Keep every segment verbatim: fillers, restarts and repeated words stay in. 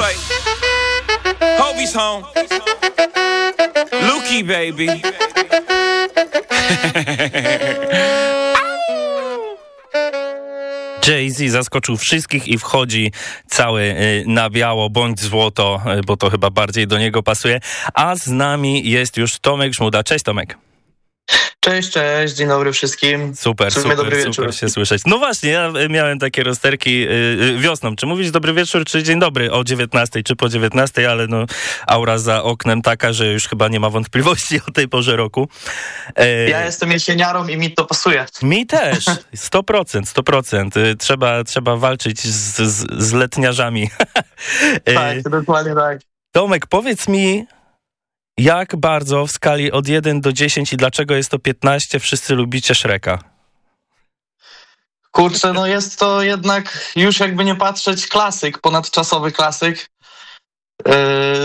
play. Hobie's home. Lukey, baby. Jay-Z zaskoczył wszystkich i wchodzi cały na biało bądź złoto, bo to chyba bardziej do niego pasuje. A z nami jest już Tomek Żmuda. Cześć, Tomek. Cześć, cześć, dzień dobry wszystkim. Super, super, dobry super wieczór. Się słyszeć. No właśnie, ja miałem takie rozterki yy, wiosną. Czy mówić dobry wieczór, czy dzień dobry o dziewiętnastej, czy po dziewiętnastej, ale no aura za oknem taka, że już chyba nie ma wątpliwości o tej porze roku. Yy, ja jestem jesieniarą i mi to pasuje. Mi też, sto procent, sto procent. Trzeba, trzeba walczyć z, z, z letniarzami. Tak, dokładnie tak. Tomek, powiedz mi, jak bardzo w skali od jeden do dziesięciu i dlaczego jest to piętnaście wszyscy lubicie Shreka? Kurczę, no jest to jednak już jakby nie patrzeć klasyk, ponadczasowy klasyk. Yy,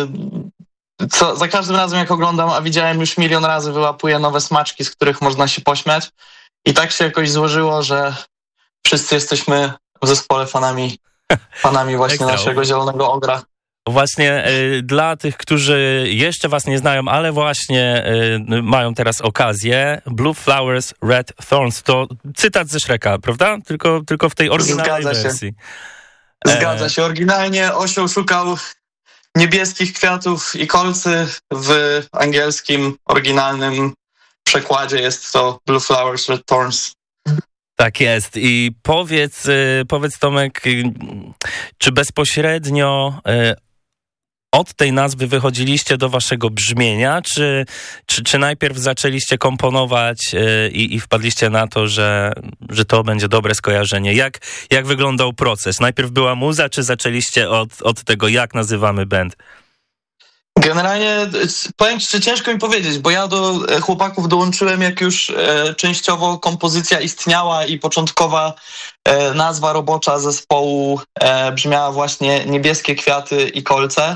co, za każdym razem jak oglądam, a widziałem już milion razy, wyłapuję nowe smaczki, z których można się pośmiać. I tak się jakoś złożyło, że wszyscy jesteśmy w zespole fanami, fanami właśnie naszego Zielonego Ogra. Właśnie y, dla tych, którzy jeszcze was nie znają, ale właśnie y, mają teraz okazję, Blue Flowers, Red Thorns, to cytat ze Shreka, prawda? Tylko, tylko w tej oryginalnej Zgadza wersji. Się. Zgadza się. Oryginalnie osioł szukał niebieskich kwiatów i kolcy. W angielskim, oryginalnym przekładzie jest to Blue Flowers, Red Thorns. Tak jest. I powiedz, y, powiedz Tomek, y, czy bezpośrednio y, od tej nazwy wychodziliście do waszego brzmienia, czy, czy, czy najpierw zaczęliście komponować yy, i wpadliście na to, że, że to będzie dobre skojarzenie? Jak, jak wyglądał proces? Najpierw była muza, czy zaczęliście od, od tego, jak nazywamy band? Generalnie powiem ci, ciężko mi powiedzieć, bo ja do chłopaków dołączyłem, jak już e, częściowo kompozycja istniała i początkowa e, nazwa robocza zespołu e, brzmiała właśnie Niebieskie kwiaty i kolce.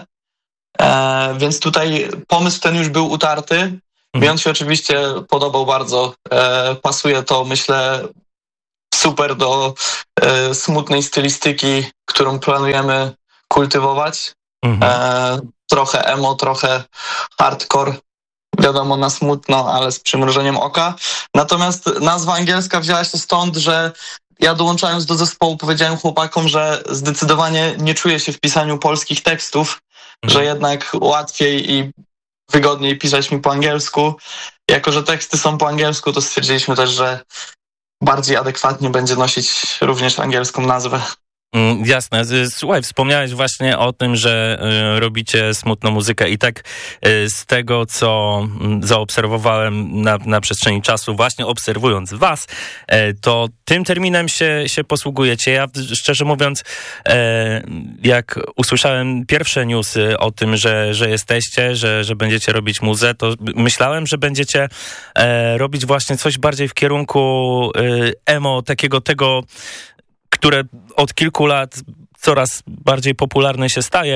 E, więc tutaj pomysł ten już był utarty. Mhm. Mi on się oczywiście podobał bardzo. E, pasuje to, myślę, super do e, smutnej stylistyki, którą planujemy kultywować. Mhm. E, trochę emo, trochę hardcore. Wiadomo, na smutno, ale z przymrużeniem oka. Natomiast nazwa angielska wzięła się stąd, że ja dołączając do zespołu powiedziałem chłopakom, że zdecydowanie nie czuję się w pisaniu polskich tekstów, mhm. że jednak łatwiej i wygodniej pisać mi po angielsku. Jako że teksty są po angielsku, to stwierdziliśmy też, że bardziej adekwatnie będzie nosić również angielską nazwę. Mm, jasne. Słuchaj, wspomniałeś właśnie o tym, że y, robicie smutną muzykę i tak y, z tego, co y, zaobserwowałem na, na przestrzeni czasu, właśnie obserwując was, y, to tym terminem się, się posługujecie. Ja szczerze mówiąc, y, jak usłyszałem pierwsze newsy o tym, że, że jesteście, że, że będziecie robić muzę, to myślałem, że będziecie y, robić właśnie coś bardziej w kierunku y, emo, takiego tego, które od kilku lat coraz bardziej popularne się staje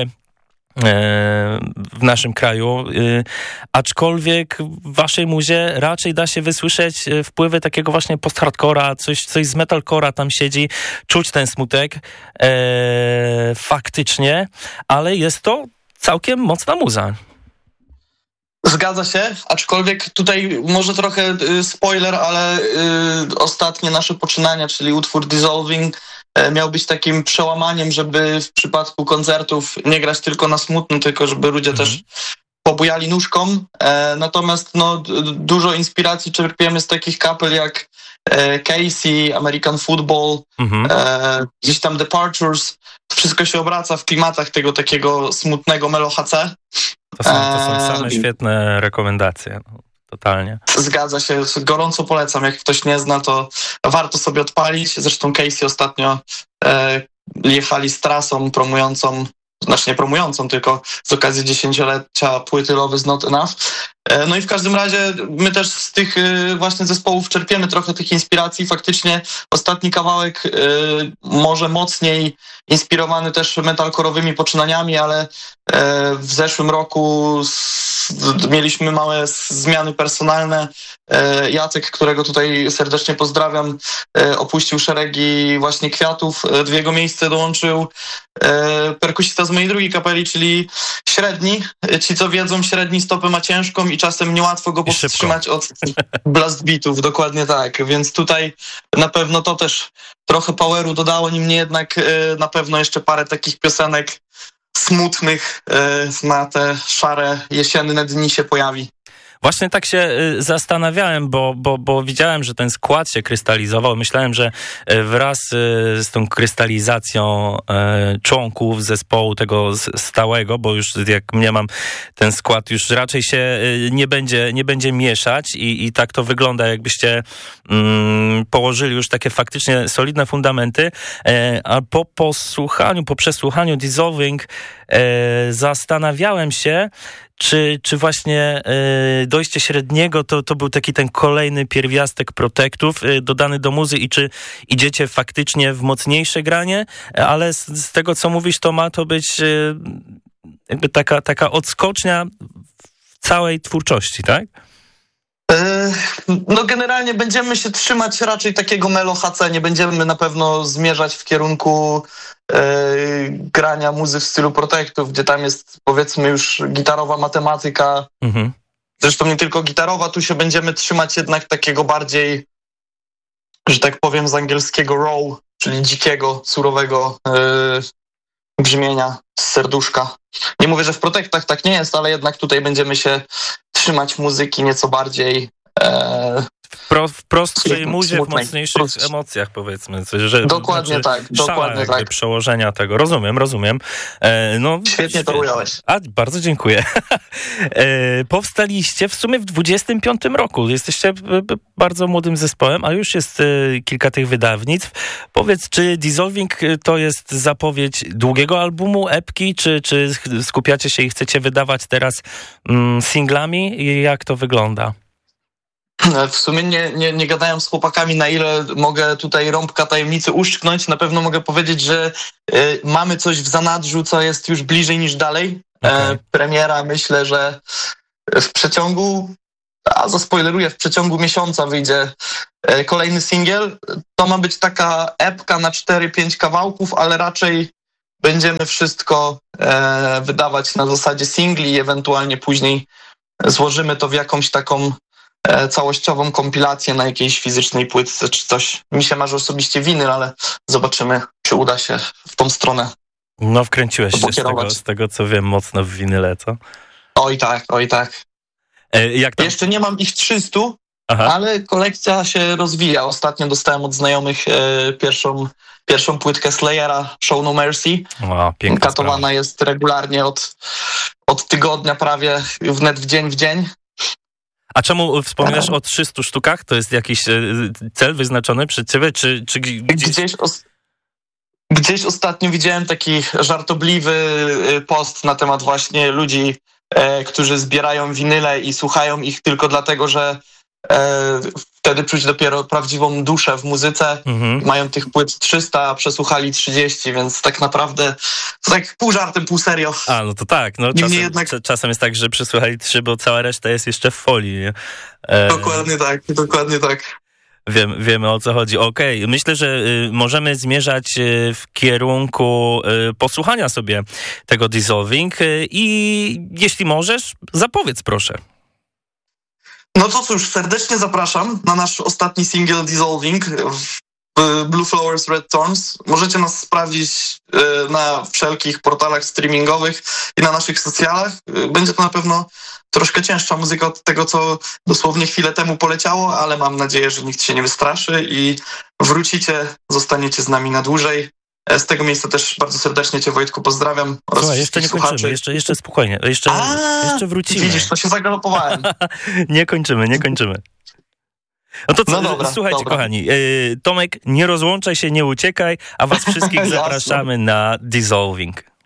w naszym kraju, aczkolwiek w waszej muzie raczej da się wysłyszeć wpływy takiego właśnie post-hardcora, coś, coś z metalcora tam siedzi, czuć ten smutek faktycznie, ale jest to całkiem mocna muza. Zgadza się, aczkolwiek tutaj może trochę y, spoiler, ale y, ostatnie nasze poczynania, czyli utwór Dissolving, y, miał być takim przełamaniem, żeby w przypadku koncertów nie grać tylko na smutno, tylko żeby ludzie mhm. też pobujali nóżką. E, natomiast no, d- dużo inspiracji czerpiemy z takich kapel jak e, Casey, American Football, mhm. e, gdzieś tam Departures. To wszystko się obraca w klimatach tego takiego smutnego Melo H C. To są, to są same świetne rekomendacje, no, totalnie. Zgadza się, gorąco polecam. Jak ktoś nie zna, to warto sobie odpalić. Zresztą Casey ostatnio e, jechali z trasą promującą, znaczy nie promującą, tylko z okazji dziesięciolecia płyty Love is Not Enough. No i w każdym razie my też z tych właśnie zespołów czerpiemy trochę tych inspiracji. Faktycznie ostatni kawałek może mocniej inspirowany też metalkorowymi poczynaniami, ale w zeszłym roku mieliśmy małe zmiany personalne. Jacek, którego tutaj serdecznie pozdrawiam, opuścił szeregi właśnie Kwiatów. W jego miejsce dołączył perkusista z mojej drugiej kapeli, czyli Średni. Ci, co wiedzą, Średni stopę ma ciężką i czasem niełatwo go powstrzymać od blast beatów. Dokładnie tak. Więc tutaj na pewno to też trochę poweru dodało, niemniej jednak na pewno jeszcze parę takich piosenek smutnych na te szare jesienne dni się pojawi. Właśnie tak się zastanawiałem, bo, bo, bo widziałem, że ten skład się krystalizował. Myślałem, że wraz z tą krystalizacją członków zespołu tego stałego, bo już jak mnie mam ten skład już raczej się nie będzie, nie będzie mieszać i, i tak to wygląda, jakbyście mm, położyli już takie faktycznie solidne fundamenty, a po posłuchaniu, po przesłuchaniu Dissolving zastanawiałem się, Czy, czy właśnie y, dojście Średniego to, to był taki ten kolejny pierwiastek Protektów y, dodany do muzy i czy idziecie faktycznie w mocniejsze granie, ale z, z tego, co mówisz, to ma to być y, jakby taka, taka odskocznia w całej twórczości, tak? No generalnie będziemy się trzymać raczej takiego melo H C, nie będziemy na pewno zmierzać w kierunku e, grania muzy w stylu Protektów, gdzie tam jest powiedzmy już gitarowa matematyka, mhm. Zresztą nie tylko gitarowa, tu się będziemy trzymać jednak takiego bardziej, że tak powiem z angielskiego raw, czyli dzikiego, surowego e, brzmienia z serduszka. Nie mówię, że w Protektach tak nie jest, ale jednak tutaj będziemy się trzymać muzyki nieco bardziej e, w, pro, w prostszej muzie, smutnej, w mocniejszych prost... emocjach, powiedzmy. Że, dokładnie znaczy, tak, dokładnie tak. Przełożenia tego. Rozumiem, rozumiem. E, no, świetnie to ująłeś. A, bardzo dziękuję. e, powstaliście w sumie w dwudziestym piątym roku. Jesteście bardzo młodym zespołem, a już jest e, kilka tych wydawnictw. Powiedz, czy Dissolving to jest zapowiedź długiego albumu, epki, czy, czy skupiacie się i chcecie wydawać teraz mm, singlami? Jak to wygląda? W sumie nie, nie, nie gadałem z chłopakami, na ile mogę tutaj rąbka tajemnicy uszczknąć. Na pewno mogę powiedzieć, że y, mamy coś w zanadrzu, co jest już bliżej niż dalej. Okay. E, premiera myślę, że w przeciągu, a zaspoileruję, w przeciągu miesiąca wyjdzie e, kolejny singiel. To ma być taka epka na cztery pięć kawałków, ale raczej będziemy wszystko e, wydawać na zasadzie singli i ewentualnie później złożymy to w jakąś taką całościową kompilację na jakiejś fizycznej płytce czy coś. Mi się marzy osobiście winyl, ale zobaczymy, czy uda się w tą stronę. No wkręciłeś się z tego, z tego, co wiem, mocno w winyle, co? Oj tak, oj tak. E, jak tam? Jeszcze nie mam ich trzysta, aha, ale kolekcja się rozwija. Ostatnio dostałem od znajomych e, pierwszą, pierwszą płytkę Slayera, Show No Mercy. O, piękna Katowana sprawa. jest regularnie od, od tygodnia prawie, wnet w dzień w dzień. A czemu wspominasz o trzystu sztukach? To jest jakiś cel wyznaczony przed ciebie? Czy, czy gdzieś... Gdzieś, os... gdzieś ostatnio widziałem taki żartobliwy post na temat właśnie ludzi, e, którzy zbierają winyle i słuchają ich tylko dlatego, że e, wtedy czuć dopiero prawdziwą duszę w muzyce. Mhm. Mają tych płyt trzysta, a przesłuchali trzydzieści, więc tak naprawdę to tak pół żartem, pół serio. A, no to tak. No, czasem, jednak... czasem jest tak, że przesłuchali trzy, bo cała reszta jest jeszcze w folii. Nie? E... Dokładnie tak, dokładnie tak. Wiem, wiemy, o co chodzi. Okej, okay. Myślę, że y, możemy zmierzać y, w kierunku y, posłuchania sobie tego Dissolving y, i jeśli możesz, zapowiedz proszę. No to cóż, serdecznie zapraszam na nasz ostatni single Dissolving w Blue Flowers, Red Thorns. Możecie nas sprawdzić na wszelkich portalach streamingowych i na naszych socjalach. Będzie to na pewno troszkę cięższa muzyka od tego, co dosłownie chwilę temu poleciało, ale mam nadzieję, że nikt się nie wystraszy i wrócicie, zostaniecie z nami na dłużej. Z tego miejsca też bardzo serdecznie cię, Wojtku, pozdrawiam. Słuchaj, jeszcze nie słuchaczy. kończymy, jeszcze, jeszcze spokojnie, jeszcze, A, jeszcze wrócimy. Widzisz, to się zagalopowałem. Nie kończymy, nie kończymy. No to co, no dobra, słuchajcie, dobra. Kochani, yy, Tomek, nie rozłączaj się, nie uciekaj, a was wszystkich zapraszamy na Dissolving.